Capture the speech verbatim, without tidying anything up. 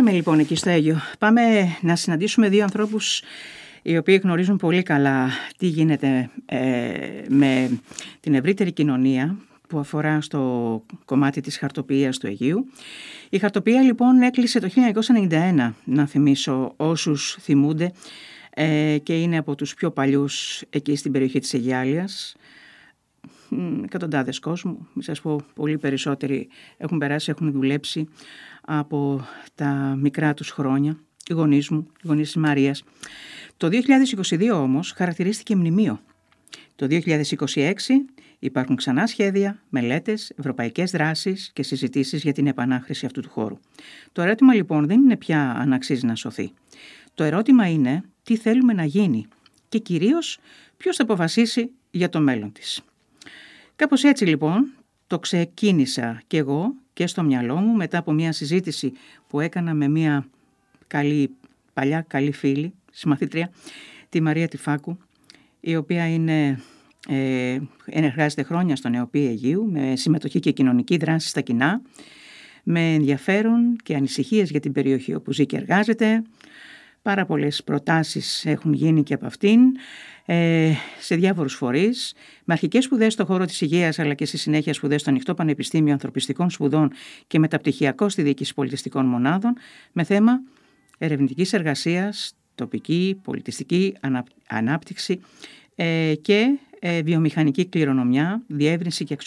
πάμε λοιπόν εκεί στο Αίγιο. Πάμε να συναντήσουμε δύο ανθρώπους οι οποίοι γνωρίζουν πολύ καλά τι γίνεται ε, με την ευρύτερη κοινωνία που αφορά στο κομμάτι της χαρτοποιίας του Αιγείου. Η χαρτοποιία λοιπόν έκλεισε το χίλια εννιακόσια ενενήντα ένα, να θυμίσω όσους θυμούνται, ε, και είναι από τους πιο παλιούς εκεί στην περιοχή της Αιγιάλειας. Εκατοντάδες κόσμου, μη σας πω πολύ περισσότεροι έχουν περάσει, έχουν δουλέψει από τα μικρά τους χρόνια, οι γονείς μου, οι γονείς της Μαρίας. Το δύο χιλιάδες είκοσι δύο όμως χαρακτηρίστηκε μνημείο. Το δύο χιλιάδες είκοσι έξι υπάρχουν ξανά σχέδια, μελέτες, ευρωπαϊκές δράσεις και συζητήσεις για την επανάχρηση αυτού του χώρου. Το ερώτημα λοιπόν δεν είναι πια αν αξίζει να σωθεί. Το ερώτημα είναι τι θέλουμε να γίνει και κυρίως ποιος θα αποφασίσει για το μέλλον της. Κάπως έτσι λοιπόν το ξεκίνησα κι εγώ και στο μυαλό μου μετά από μια συζήτηση που έκανα με μια καλή, παλιά καλή φίλη, συμμαθήτρια, τη Μαρία Τυφάκου, η οποία είναι, ε, εργάζεται χρόνια στο ΝΕΟΠΗ Αιγείου με συμμετοχή και κοινωνική δράση στα κοινά, με ενδιαφέρον και ανησυχίες για την περιοχή όπου ζει και εργάζεται. Πάρα πολλές προτάσεις έχουν γίνει και από αυτήν ε, σε διάφορους φορείς, με αρχικές σπουδές στον χώρο της υγείας αλλά και στη συνέχεια σπουδές στο Ανοιχτό Πανεπιστήμιο Ανθρωπιστικών Σπουδών και μεταπτυχιακό στη Διοίκηση Πολιτιστικών Μονάδων, με θέμα ερευνητικής εργασίας, τοπική, πολιτιστική ανάπτυξη ε, και ε, βιομηχανική κληρονομιά, διεύρυνση και